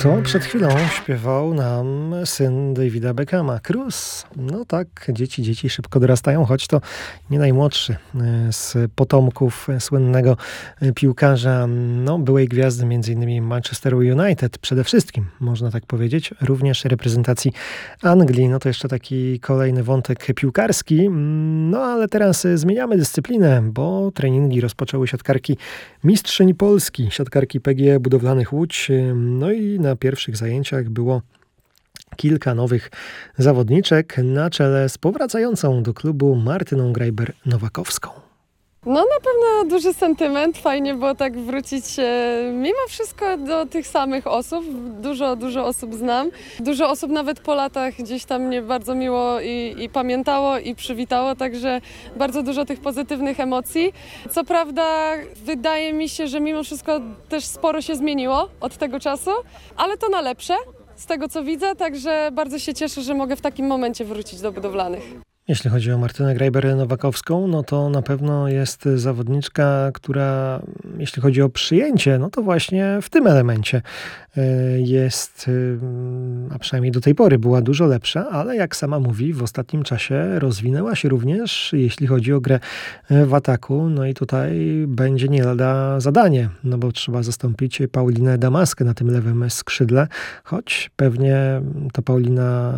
To przed chwilą śpiewał nam syn Davida Beckhama, Cruz. No tak, dzieci szybko dorastają, choć to nie najmłodszy z potomków słynnego piłkarza, byłej gwiazdy m.in. Manchesteru United, przede wszystkim, można tak powiedzieć, również reprezentacji Anglii. No to jeszcze taki kolejny wątek piłkarski, ale teraz zmieniamy dyscyplinę, bo treningi rozpoczęły siatkarki mistrzyni Polski, siatkarki PGE Budowlanych Łódź, no i na pierwszych zajęciach było kilka nowych zawodniczek na czele z powracającą do klubu Martyną Grajber-Nowakowską. No na pewno duży sentyment, fajnie było tak wrócić mimo wszystko do tych samych osób, dużo osób znam, dużo osób nawet po latach gdzieś tam mnie bardzo miło i pamiętało i przywitało, także bardzo dużo tych pozytywnych emocji. Co prawda wydaje mi się, że mimo wszystko też sporo się zmieniło od tego czasu, ale to na lepsze z tego co widzę, także bardzo się cieszę, że mogę w takim momencie wrócić do budowlanych. Jeśli chodzi o Martynę Grajber-Nowakowską, no to na pewno jest zawodniczka, która jeśli chodzi o przyjęcie, no to właśnie w tym elemencie jest, a przynajmniej do tej pory była dużo lepsza, ale jak sama mówi, w ostatnim czasie rozwinęła się również, jeśli chodzi o grę w ataku. No i tutaj będzie nie lada zadanie, no bo trzeba zastąpić Paulinę Damaskę na tym lewym skrzydle, choć pewnie to Paulina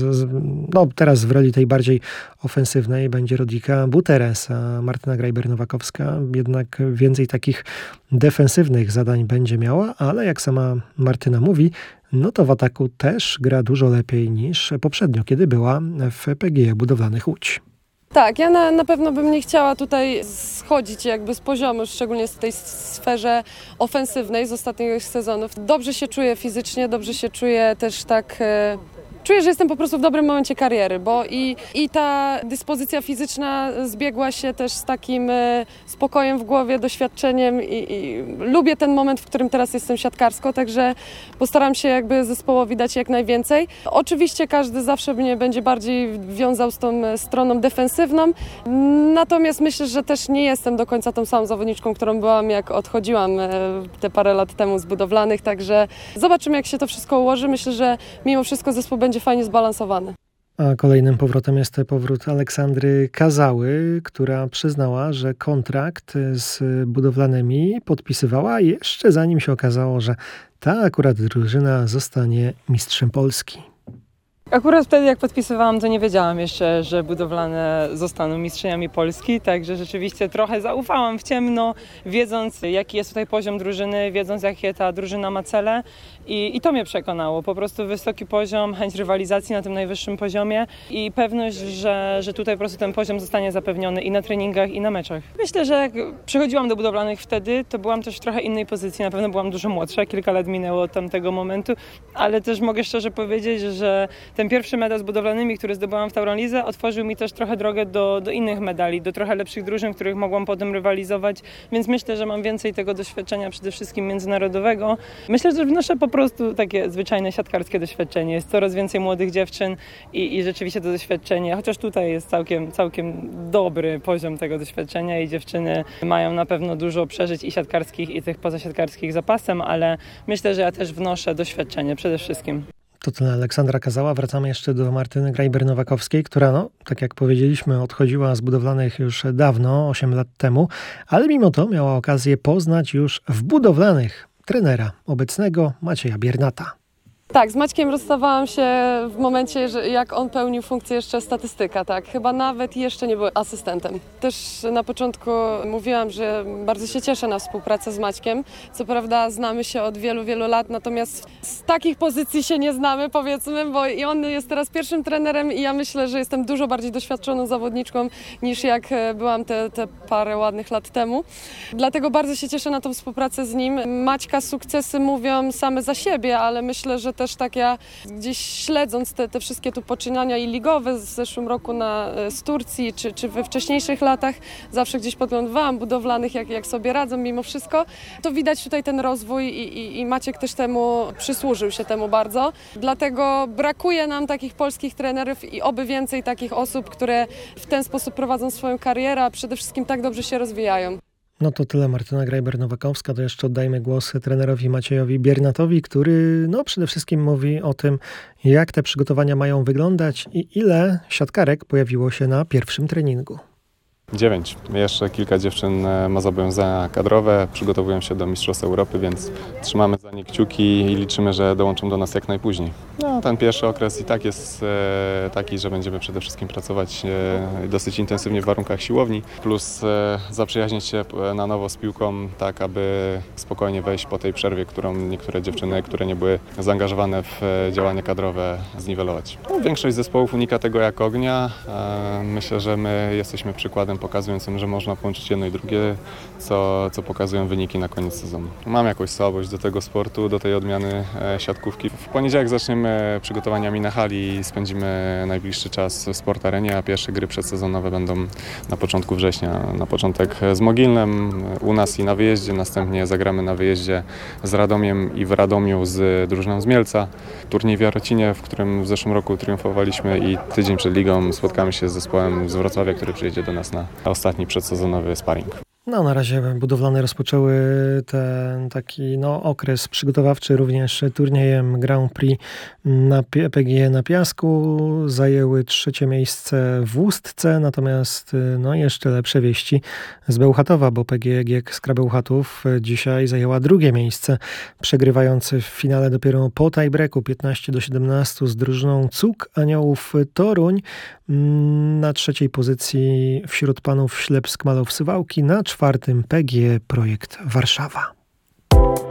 teraz w roli tej bardziej ofensywnej będzie Rodika Buteres, a Martyna Grajber-Nowakowska jednak więcej takich defensywnych zadań będzie miała, ale jak sama Martyna mówi, no to w ataku też gra dużo lepiej niż poprzednio, kiedy była w PGE Budowlanych Łódź. Tak, ja na pewno bym nie chciała tutaj schodzić jakby z poziomu, szczególnie w tej sferze ofensywnej z ostatnich sezonów. Dobrze się czuję fizycznie, dobrze się czuję też tak... Czuję, że jestem po prostu w dobrym momencie kariery, bo i ta dyspozycja fizyczna zbiegła się też z takim spokojem w głowie, doświadczeniem i lubię ten moment, w którym teraz jestem siatkarsko, także postaram się jakby zespołowi dać jak najwięcej. Oczywiście każdy zawsze mnie będzie bardziej wiązał z tą stroną defensywną, natomiast myślę, że też nie jestem do końca tą samą zawodniczką, którą byłam jak odchodziłam te parę lat temu z budowlanych, także zobaczymy jak się to wszystko ułoży. Myślę, że mimo wszystko zespół będzie fajnie zbalansowany. A kolejnym powrotem jest powrót Aleksandry Kazały, która przyznała, że kontrakt z budowlanymi podpisywała jeszcze zanim się okazało, że ta akurat drużyna zostanie mistrzem Polski. Akurat wtedy jak podpisywałam, to nie wiedziałam jeszcze, że budowlane zostaną mistrzeniami Polski, także rzeczywiście trochę zaufałam w ciemno, wiedząc jaki jest tutaj poziom drużyny, wiedząc jakie ta drużyna ma cele i to mnie przekonało. Po prostu wysoki poziom, chęć rywalizacji na tym najwyższym poziomie i pewność, że tutaj po prostu ten poziom zostanie zapewniony i na treningach, i na meczach. Myślę, że jak przychodziłam do budowlanych wtedy, to byłam też w trochę innej pozycji, na pewno byłam dużo młodsza, kilka lat minęło od tamtego momentu, ale też mogę szczerze powiedzieć, że ten pierwszy medal z budowlanymi, który zdobyłam w Tauron Lidze, otworzył mi też trochę drogę do innych medali, do trochę lepszych drużyn, których mogłam potem rywalizować, więc myślę, że mam więcej tego doświadczenia, przede wszystkim międzynarodowego. Myślę, że wnoszę po prostu takie zwyczajne siatkarskie doświadczenie. Jest coraz więcej młodych dziewczyn i rzeczywiście to doświadczenie, chociaż tutaj jest całkiem dobry poziom tego doświadczenia i dziewczyny mają na pewno dużo przeżyć i siatkarskich, i tych pozasiatkarskich zapasem, ale myślę, że ja też wnoszę doświadczenie przede wszystkim. To tyle Aleksandra Kazała. Wracamy jeszcze do Martyny Grajber-Nowakowskiej, która, tak jak powiedzieliśmy, odchodziła z budowlanych już dawno, 8 lat temu, ale mimo to miała okazję poznać już w budowlanych trenera obecnego Macieja Biernata. Tak, z Maćkiem rozstawałam się w momencie, jak on pełnił funkcję jeszcze statystyka, tak. Chyba nawet jeszcze nie był asystentem. Też na początku mówiłam, że bardzo się cieszę na współpracę z Maćkiem. Co prawda znamy się od wielu lat, natomiast z takich pozycji się nie znamy, powiedzmy, bo i on jest teraz pierwszym trenerem i ja myślę, że jestem dużo bardziej doświadczoną zawodniczką niż jak byłam te parę ładnych lat temu. Dlatego bardzo się cieszę na tą współpracę z nim. Maćka sukcesy mówią same za siebie, ale myślę, że też tak ja gdzieś śledząc te wszystkie tu poczynania i ligowe w zeszłym roku z Turcji, czy we wcześniejszych latach, zawsze gdzieś podglądałam budowlanych, jak sobie radzą mimo wszystko, to widać tutaj ten rozwój i Maciek też przysłużył się temu bardzo. Dlatego brakuje nam takich polskich trenerów i oby więcej takich osób, które w ten sposób prowadzą swoją karierę, a przede wszystkim tak dobrze się rozwijają. No to tyle Martyna Grajber-Nowakowska, to jeszcze oddajmy głos trenerowi Maciejowi Biernatowi, który przede wszystkim mówi o tym, jak te przygotowania mają wyglądać i ile siatkarek pojawiło się na pierwszym treningu. 9. Jeszcze kilka dziewczyn ma zobowiązania kadrowe, przygotowują się do Mistrzostw Europy, więc trzymamy za nie kciuki i liczymy, że dołączą do nas jak najpóźniej. No, ten pierwszy okres i tak jest taki, że będziemy przede wszystkim pracować dosyć intensywnie w warunkach siłowni, plus zaprzyjaźnić się na nowo z piłką, tak aby spokojnie wejść po tej przerwie, którą niektóre dziewczyny, które nie były zaangażowane w działania kadrowe, zniwelować. No, większość zespołów unika tego jak ognia. Myślę, że my jesteśmy przykładem pokazującym, że można połączyć jedno i drugie, co pokazują wyniki na koniec sezonu. Mam jakąś słabość do tego sportu, do tej odmiany siatkówki. W poniedziałek zaczniemy przygotowaniami na hali i spędzimy najbliższy czas w Sport Arenie, a pierwsze gry przedsezonowe będą na początku września. Na początek z Mogilnem, u nas i na wyjeździe, następnie zagramy na wyjeździe z Radomiem i w Radomiu z drużyną z Mielca. Turniej w Jarocinie, w którym w zeszłym roku triumfowaliśmy i tydzień przed ligą spotkamy się z zespołem z Wrocławia, który przyjedzie do nas na ostatni przedsezonowy sparring. No, na razie budowlane rozpoczęły ten taki okres przygotowawczy również turniejem Grand Prix na PGE na Piasku. Zajęły 3. miejsce w Ustce, natomiast jeszcze lepsze wieści z Bełchatowa, bo PGE GiEK Skra Bełchatów dzisiaj zajęła 2. miejsce, przegrywając w finale dopiero po tiebreaku 15-17 z drużyną CUK Aniołów Toruń. Na 3. pozycji wśród panów Ślepsk Malow Suwałki, na 4. PGE Projekt Warszawa.